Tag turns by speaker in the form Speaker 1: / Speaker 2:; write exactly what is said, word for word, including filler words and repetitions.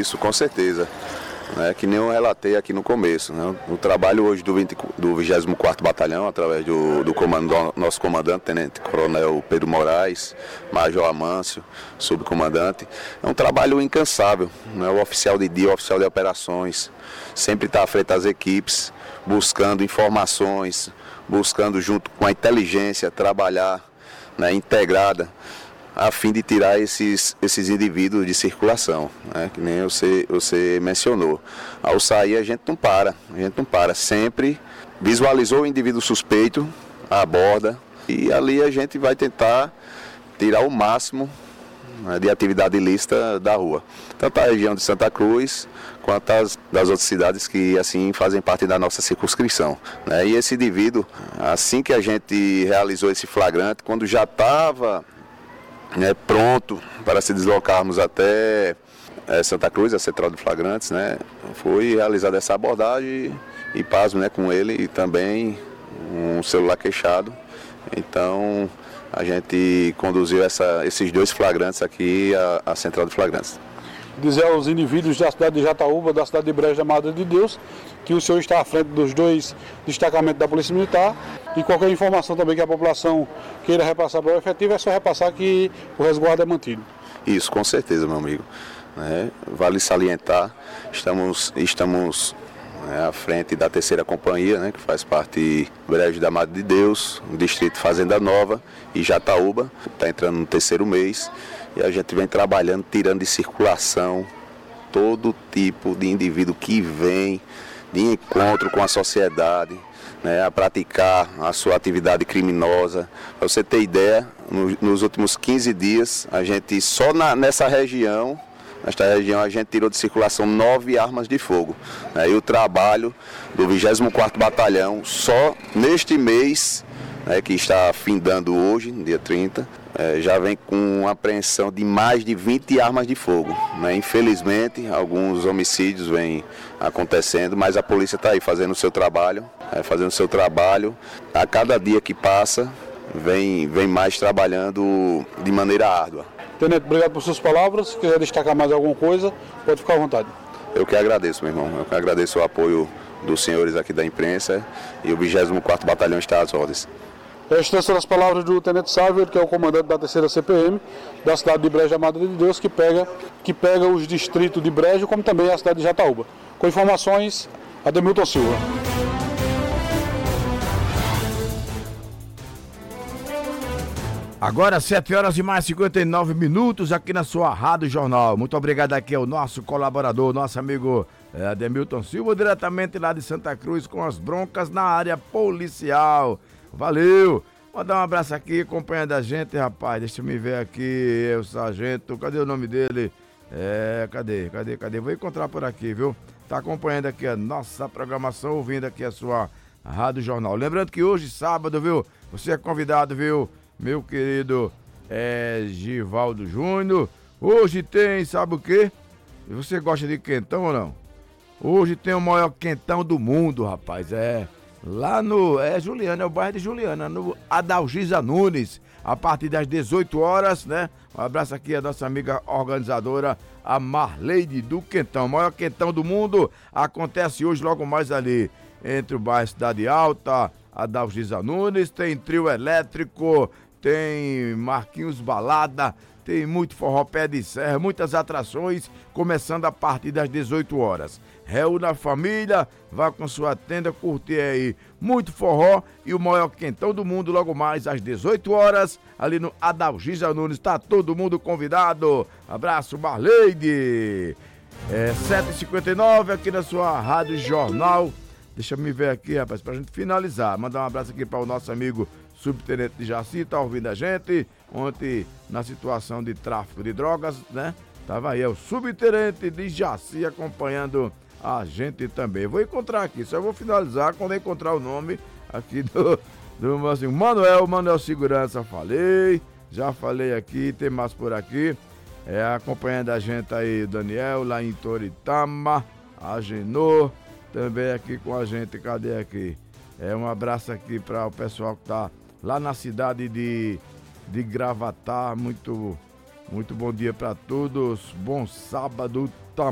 Speaker 1: Isso, com certeza. É, que nem eu relatei aqui no começo, né? O trabalho hoje do, vinte, do vigésimo quarto Batalhão, através do, do, comando, do nosso comandante, Tenente Coronel Pedro Moraes, Major Amâncio, subcomandante, é um trabalho incansável, né? O oficial de dia, o oficial de operações, sempre está à frente das equipes, buscando informações, buscando junto com a inteligência trabalhar, né, integrada, a fim de tirar esses, esses indivíduos de circulação, né, que nem você, você mencionou. Ao sair a gente não para, a gente não para, sempre visualizou o indivíduo suspeito, aborda, e ali a gente vai tentar tirar o máximo, né, de atividade ilícita da rua. Tanto a região de Santa Cruz, quanto as das outras cidades que assim fazem parte da nossa circunscrição, né? E esse indivíduo, assim que a gente realizou esse flagrante, quando já estava, né, pronto para se deslocarmos até é, Santa Cruz, a central de flagrantes, né, foi realizada essa abordagem e, pasmo, né, com ele e também um celular queixado. Então a gente conduziu essa, esses dois flagrantes aqui à, à central de flagrantes.
Speaker 2: Dizer aos indivíduos da cidade de Jataúba, da cidade de Brejo da Madre de Deus, que o senhor está à frente dos dois destacamentos da Polícia Militar, e qualquer informação também que a população queira repassar para o efetivo, é só repassar que o resguardo é mantido.
Speaker 1: Isso, com certeza, meu amigo. É, vale salientar, estamos, estamos né, à frente da terceira companhia, né, que faz parte do Brejo da Madre de Deus, distrito Fazenda Nova e Jataúba, está entrando no terceiro mês. E a gente vem trabalhando, tirando de circulação todo tipo de indivíduo que vem de encontro com a sociedade, né, a praticar a sua atividade criminosa. Para você ter ideia, no, nos últimos quinze dias, a gente só na, nessa região, nesta região a gente tirou de circulação nove armas de fogo. Né, e o trabalho do vigésimo quarto Batalhão, só neste mês, né, que está findando hoje, no dia trinta, É, já vem com apreensão de mais de vinte armas de fogo, né? Infelizmente, alguns homicídios vêm acontecendo, mas a polícia está aí fazendo o seu trabalho, é, fazendo o seu trabalho. A cada dia que passa, vem, vem mais trabalhando de maneira árdua.
Speaker 2: Tenente, obrigado por suas palavras. Se quiser destacar mais alguma coisa, pode ficar à vontade.
Speaker 1: Eu que agradeço, meu irmão. Eu que agradeço o apoio dos senhores aqui da imprensa, e o vigésimo quarto Batalhão está às ordens.
Speaker 2: Estas são as palavras do Tenente Sávio, que é o comandante da terceira C P M, da cidade de Brejo da Madre de Deus, que pega, que pega os distritos de Brejo, como também a cidade de Jataúba. Com informações, Ademilton Silva.
Speaker 3: Agora sete horas e mais cinquenta e nove minutos aqui na sua Rádio Jornal. Muito obrigado aqui ao nosso colaborador, nosso amigo é, Ademilton Silva, diretamente lá de Santa Cruz, com as broncas na área policial. Valeu! Mandar um abraço aqui, acompanhando a gente, rapaz. Deixa eu me ver aqui, o sargento. Cadê o nome dele? É, cadê? Cadê? Cadê? Vou encontrar por aqui, viu? Tá acompanhando aqui a nossa programação, ouvindo aqui a sua Rádio Jornal. Lembrando que hoje, sábado, viu? Você é convidado, viu? Meu querido é, Givaldo Júnior. Hoje tem, sabe o quê? Você gosta de quentão ou não? Hoje tem o maior quentão do mundo, rapaz. É. Lá no, é Juliana, é o bairro de Juliana, no Adalgisa Nunes, a partir das dezoito horas, né? Um abraço aqui à nossa amiga organizadora, a Marleide do Quentão. O maior quentão do mundo acontece hoje logo mais ali, entre o bairro Cidade Alta, Adalgisa Nunes, tem trio elétrico, tem Marquinhos Balada, tem muito forró pé de serra, muitas atrações, começando a partir das dezoito horas. Reúna a família, vá com sua tenda curtir aí muito forró e o maior quentão do mundo logo mais às dezoito horas, ali no Adalgisa Nunes. Tá todo mundo convidado. Abraço, Marleide. É sete e cinquenta e nove aqui na sua Rádio Jornal. Deixa eu me ver aqui, rapaz, pra gente finalizar. Mandar um abraço aqui para o nosso amigo Subtenente de Jaci, tá ouvindo a gente. Ontem, na situação de tráfico de drogas, né? Tava aí, é o Subtenente de Jaci acompanhando a gente também. Vou encontrar aqui, só vou finalizar quando encontrar o nome aqui do, do assim, Manuel, Manuel Segurança, falei, já falei aqui, tem mais por aqui, é, acompanhando a gente aí, Daniel, lá em Toritama, a Genô, também aqui com a gente, cadê aqui? É, um abraço aqui para o pessoal que tá lá na cidade de, de Gravatá, muito, muito bom dia para todos, bom sábado